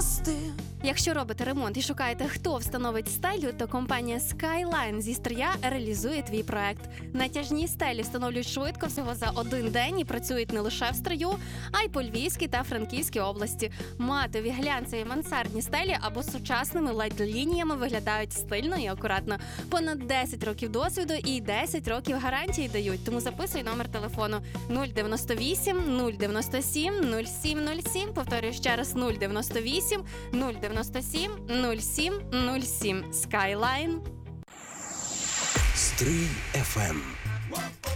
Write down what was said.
мости. Якщо робите ремонт і шукаєте, хто встановить стелю, то компанія Skyline зі Стрия реалізує твій проект. Натяжні стелі встановлюють швидко, всього за один день, і працюють не лише в Стрию, а й по Львівській та Франківській області. Матові, глянцеві, мансардні стелі або з сучасними LED-лініями виглядають стильно і акуратно. Понад 10 років досвіду і 10 років гарантії дають. Тому записуй номер телефону 098 097 0707. Повторюю ще раз: 098 097 0707. Skyline. Стрий FM.